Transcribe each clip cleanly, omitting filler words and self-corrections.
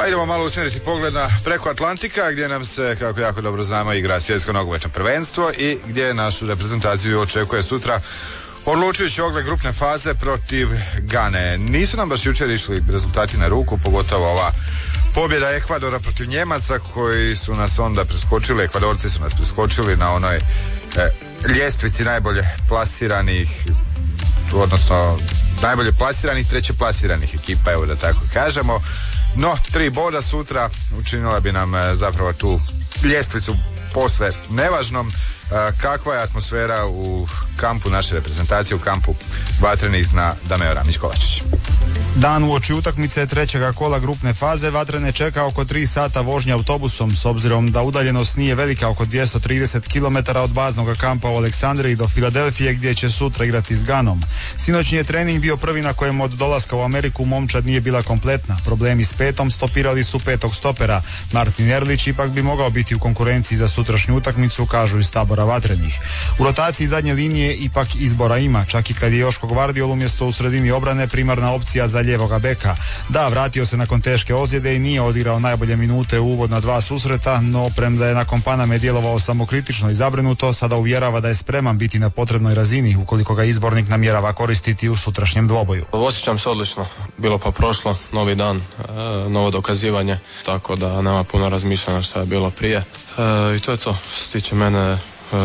A idemo malo usmjeriti pogled na preko Atlantika, gdje nam se, kako jako dobro znamo, igra svjetsko nogometno prvenstvo i gdje našu reprezentaciju očekuje sutra odlučujući ogled grupne faze protiv Gane. Nisu nam baš jučer išli rezultati na ruku, pogotovo ova pobjeda Ekvadora protiv Njemaca koji su nas onda preskočili, Ekvadorci su nas preskočili na onoj ljestvici najbolje plasiranih, odnosno najbolje plasiranih, treće plasiranih ekipa, evo da tako kažemo. No, 3 boda sutra učinila bi nam zapravo tu ljestvicu posve nevažnom. Kakva je atmosfera u kampu naše reprezentacije, u kampu Vatrenih, zna Dameo Ramić-Kovačić. Dan uoči utakmice trećega kola grupne faze Vatrene čeka oko 3 sata vožnje autobusom, s obzirom da udaljenost nije velika, oko 230 km od baznog kampa u Aleksandriji do Filadelfije, gdje će sutra igrati s Ganom. Sinoćnji je trening bio prvi na kojem od dolaska u Ameriku momčad nije bila kompletna. Problemi s petom stopirali su petog stopera. Martin Erlić ipak bi mogao biti u konkurenciji za sutrašnju utakmicu, kažu iz tabora Vatrenih. U rotaciji zadnje linije ipak izbora ima, čak i kad je Joško Gvardiol umjesto u sredini obrane primarna opcija za ljevoga beka. Da, vratio se nakon teške ozljede i nije odigrao najbolje minute u uvodna 2 susreta, no premda je nakon Paname djelovao samokritično i zabrinuto, sada uvjerava da je spreman biti na potrebnoj razini ukoliko ga izbornik namjerava koristiti u sutrašnjem dvoboju. Osjećam se odlično, bilo pa prošlo, novi dan, novo dokazivanje, tako da nema puno razmišljanja što je bilo prije. I to je to, što se tiče mene,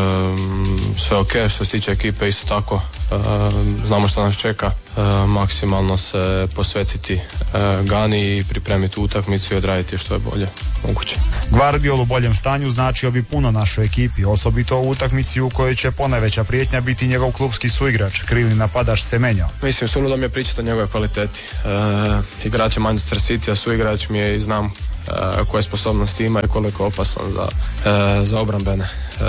sve ok, što se tiče ekipe isto tako, znamo što nas čeka, maksimalno se posvetiti Gani i pripremiti utakmicu i odraditi što je bolje moguće. Gvardiol u boljem stanju značio bi puno našoj ekipi, osobito u utakmici u kojoj će ponajveća prijetnja biti njegov klupski suigrač, krilni napadač Semenyo. Mislim, suludo mi je pričati o njegove kvaliteti. Igrač je Manchester City, a suigrač mi je i znam koje sposobnosti ima i koliko je opasan za obrambene.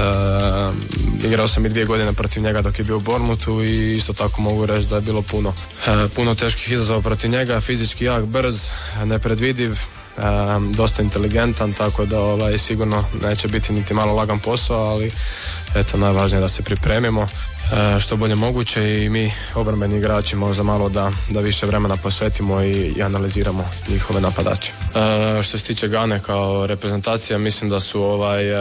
Igrao sam i 2 godine protiv njega dok je bio u Bournemouthu i isto tako mogu reći da je bilo puno teških izazova protiv njega, fizički jak, brz, nepredvidiv, dosta inteligentan, tako da sigurno neće biti niti malo lagan posao, ali eto, najvažnije je da se pripremimo što bolje moguće i mi obrambeni igrači možda malo da više vremena posvetimo i analiziramo njihove napadače. Što se tiče Gane kao reprezentacija, mislim da su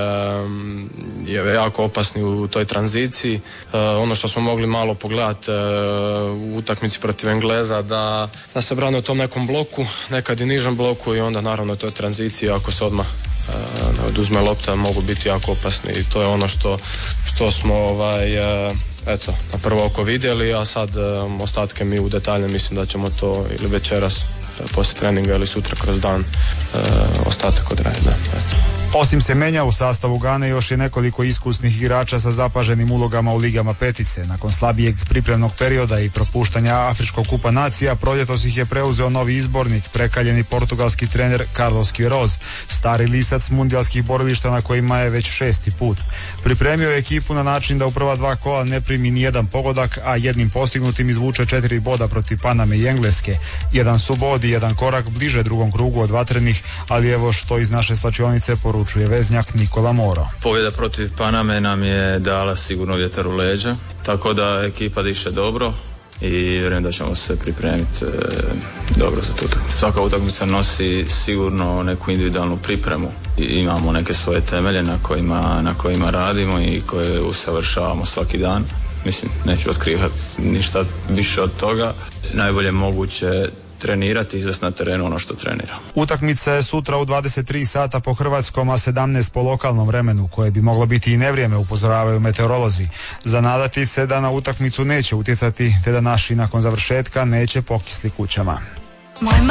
jako opasni u toj tranziciji. Ono što smo mogli malo pogledati u utakmici protiv Engleza, da se brane u tom nekom bloku, nekad i nižem bloku, i onda naravno u toj tranziciji ako se odmah ne oduzme lopta mogu biti jako opasni, i to je ono što smo eto, na prvo oko vidjeli, a sad ostatke mi u detalje mislim da ćemo to ili večeras poslije treninga ili sutra kroz dan ostatak odraditi. Osim Semenja u sastavu Gane još je nekoliko iskusnih igrača sa zapaženim ulogama u ligama petice. Nakon slabijeg pripremnog perioda i propuštanja Afričkog kupa nacija, proljetos ih je preuzeo novi izbornik, prekaljeni portugalski trener Carlos Queiroz, stari lisac mundijalskih borilišta na kojima je već 6. put. Pripremio je ekipu na način da u prva 2 kola ne primi ni jedan pogodak, a jednim postignutim izvuče 4 boda protiv Paname i Engleske. Jedan subod i jedan korak bliže drugom krugu od Vatrenih, ali evo što iz naše slačionice poručuje veznjak Nikola Moro. Pobjeda protiv Paname nam je dala sigurno vjetar u leđa, tako da ekipa diše dobro i vjerujem da ćemo se pripremiti dobro za tu utakmicu. Svaka utakmica nosi sigurno neku individualnu pripremu i imamo neke svoje temelje na kojima radimo i koje usavršavamo svaki dan. Mislim, neću otkrivati ništa više od toga. Najbolje moguće trenirati i izvesti na terenu ono što trenira. Utakmica je sutra u 23 sata po hrvatskom, a 17 po lokalnom vremenu, koje bi moglo biti i nevrijeme, upozoravaju meteorolozi. Zanadati se da na utakmicu neće utjecati, te da naši nakon završetka neće pokisli kućama.